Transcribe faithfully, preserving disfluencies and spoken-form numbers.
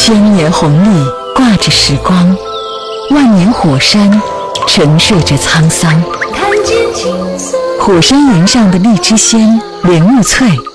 千年红利挂着时光，万年火山沉睡着沧桑。 看见青色火山岩上的荔枝鲜、莲雾脆，